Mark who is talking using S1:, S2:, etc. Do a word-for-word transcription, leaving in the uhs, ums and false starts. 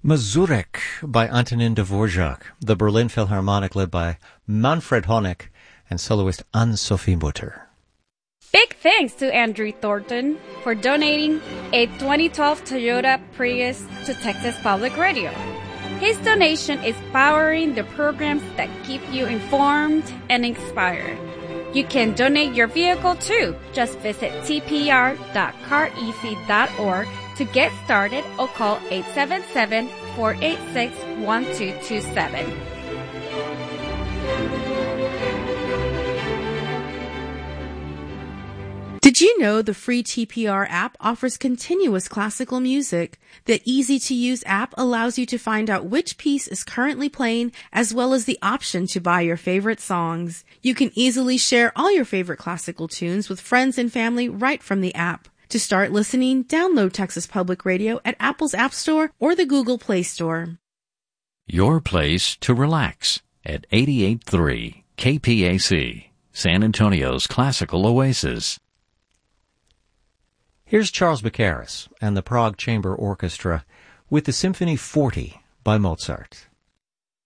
S1: Mazurek by Antonin Dvorak, the Berlin Philharmonic led by Manfred Honeck and soloist Anne-Sophie Mutter.
S2: Big thanks to Andrew Thornton for donating a twenty twelve Toyota Prius to Texas Public Radio. His donation is powering the programs that keep you informed and inspired. You can donate your vehicle too. Just visit t p r dot car easy dot org to get started or call eight seven seven, four eight six, one two two seven.
S3: Did you know the free T P R app offers continuous classical music? The easy-to-use app allows you to find out which piece is currently playing, as well as the option to buy your favorite songs. You can easily share all your favorite classical tunes with friends and family right from the app. To start listening, download Texas Public Radio at Apple's App Store or the Google Play Store.
S4: Your place to relax at eighty-eight point three K P A C, San Antonio's classical oasis.
S1: Here's Charles Baccaris and the Prague Chamber Orchestra with the Symphony forty by Mozart.